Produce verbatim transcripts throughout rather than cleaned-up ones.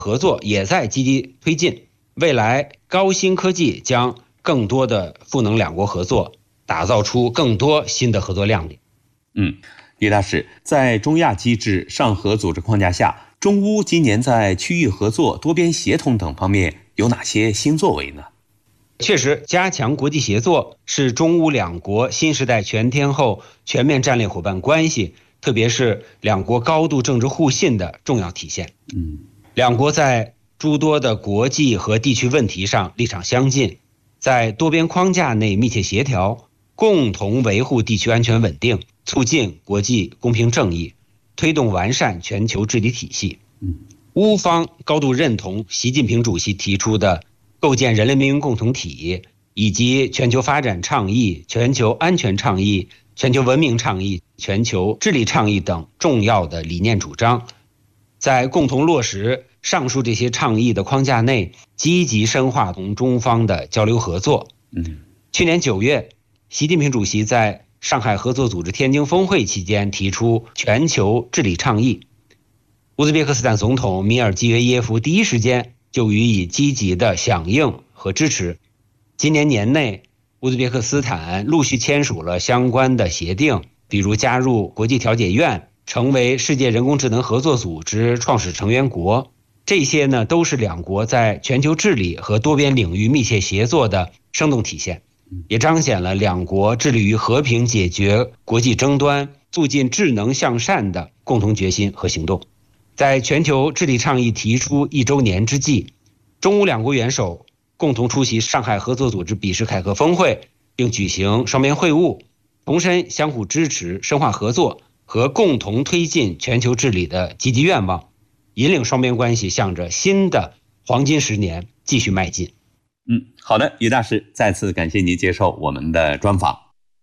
合作也在积极推进。未来高新科技将更多的赋能两国合作，打造出更多新的合作亮点。 嗯，李大使，在中亚机制、上合组织框架下，中乌今年在区域合作、多边协同等方面有哪些新作为呢？ 确实，加强国际协作是中乌两国新时代全天候全面战略伙伴关系，特别是两国高度政治互信的重要体现。 嗯， 两国在诸多的国际和地区问题上立场相近，在多边框架内密切协调，共同维护地区安全稳定，促进国际公平正义，推动完善全球治理体系。乌方高度认同习近平主席提出的构建人类命运共同体以及全球发展倡议、全球安全倡议、全球文明倡议、全球治理倡议等重要的理念主张，在共同落实上述这些倡议的框架内，积极深化同中方的交流合作。 嗯， 去年九月，习近平主席在上海合作组织天津峰会期间提出全球治理倡议，乌兹别克斯坦总统米尔基约耶夫第一时间就予以积极的响应和支持。今年年内，乌兹别克斯坦陆续签署了相关的协定，比如加入国际调解院，成为世界人工智能合作组织创始成员国。这些呢，都是两国在全球治理和多边领域密切协作的生动体现，也彰显了两国致力于和平解决国际争端、促进智能向善的共同决心和行动。在全球治理倡议提出一周年之际，中乌两国元首共同出席上海合作组织比什凯克峰会，并举行双边会晤，重申相互支持、深化合作和共同推进全球治理的积极愿望，引领双边关系向着新的黄金十年继续迈进。 嗯，好的，于大师，再次感谢您接受我们的专访。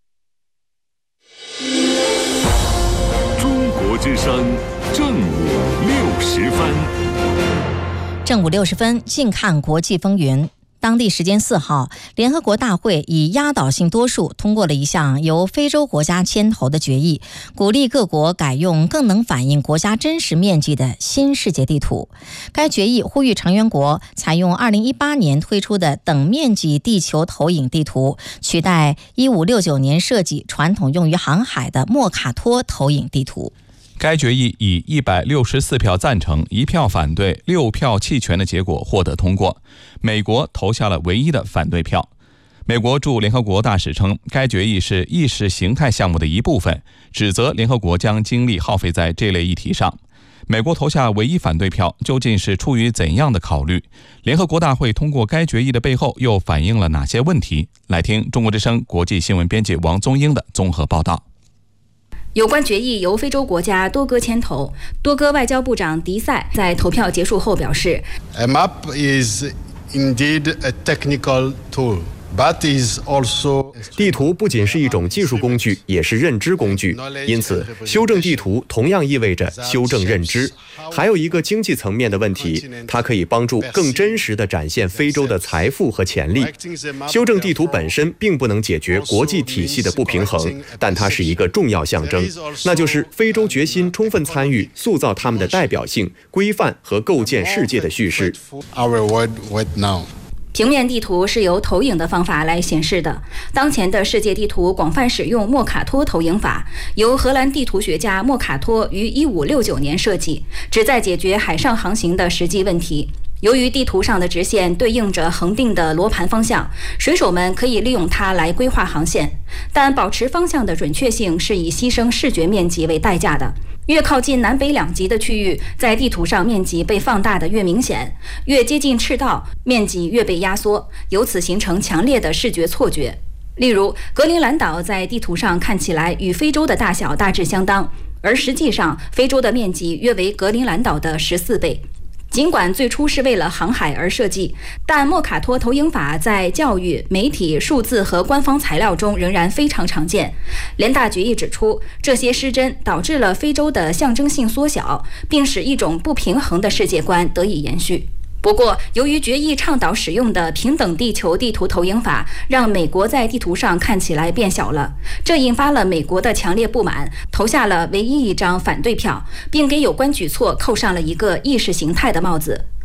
中国之声正午六十分， 正午六十分，近看国际风云。当地时间四号，联合国大会以压倒性多数通过了一项由非洲国家牵头的决议，鼓励各国改用更能反映国家真实面积的新世界地图。该决议呼吁成员国采用二零一八年推出的等面积地球投影地图，取代一五六九年设计、传统用于航海的莫卡托投影地图。 该决议以一百六十四票赞成、一票反对、六票弃权的结果获得通过。美国投下了唯一的反对票。美国驻联合国大使称，该决议是意识形态项目的一部分，指责联合国将精力耗费在这类议题上。美国投下唯一反对票，究竟是出于怎样的考虑？联合国大会通过该决议的背后又反映了哪些问题？来听中国之声国际新闻编辑王宗英的综合报道。 有关决议由非洲国家多哥牵头，多哥外交部长迪塞在投票结束后表示 A map is indeed a technical tool, but is also 地图不仅是一种技术工具，也是认知工具，因此修正地图同样意味着修正认知。还有一个经济层面的问题，它可以帮助更真实地展现非洲的财富和潜力。修正地图本身并不能解决国际体系的不平衡，但它是一个重要象征，那就是非洲决心充分参与塑造他们的代表性、规范和构建世界的叙事。 平面地图是由投影的方法来显示的。当前的世界地图广泛使用莫卡托投影法，由荷兰地图学家莫卡托于一五六九年设计，旨在解决海上航行的实际问题。由于地图上的直线对应着恒定的罗盘方向，水手们可以利用它来规划航线，但保持方向的准确性是以牺牲视觉面积为代价的。越靠近南北两极的区域，在地图上面积被放大的越明显，越接近赤道，面积越被压缩，由此形成强烈的视觉错觉。例如，格陵兰岛在地图上看起来与非洲的大小大致相当，而实际上非洲的面积约为格陵兰岛的十四倍。尽管最初是为了航海而设计，但莫卡托投影法在教育、媒体、数字和官方材料中仍然非常常见。联大决议指出，这些失真导致了非洲的象征性缩小，并使一种不平衡的世界观得以延续。不过，由于决议倡导使用的平等地球地图投影法，让美国在地图上看起来变小了，这引发了美国的强烈不满，投下了唯一一张反对票，并给有关举措扣上了一个意识形态的帽子。